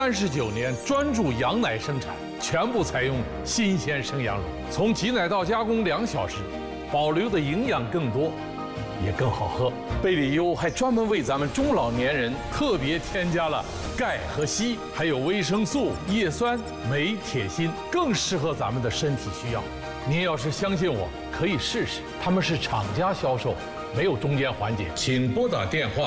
39年专注羊奶生产，全部采用新鲜生羊乳，从挤奶到加工2小时，保留的营养更多，也更好喝。贝里优还专门为咱们中老年人特别添加了钙和硒，还有维生素、叶酸、镁、铁、锌，更适合咱们的身体需要。您要是相信我，可以试试。他们是厂家销售，没有中间环节。请拨打电话